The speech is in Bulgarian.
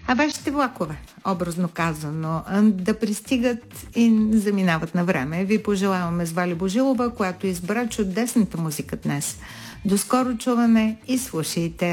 А вашите влакове, образно казано, да пристигат и заминават на време. Ви пожелаваме с Валя Божилова, която избра чудесната музика днес. До скоро чуване и слушайте